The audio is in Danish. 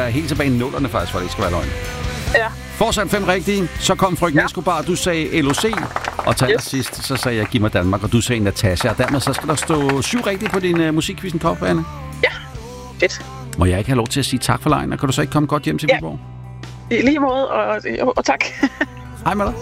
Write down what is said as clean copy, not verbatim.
er helt tilbage i 0'erne faktisk, for det ikke skal være løgn. Ja. Fortsat 5 rigtige. Så kom frøken Escobar, du sagde LOC. Og til allersidst, så sagde jeg Giv mig Danmark, og du sagde Natasha. Og dermed så skal der stå 7 rigtige på din musikquizzen kop, Anne. Ja, fedt. Må jeg ikke have lov til at sige tak for lejen, og kan du så ikke komme godt hjem til Viborg? I lige måde, og tak. Hej med dig.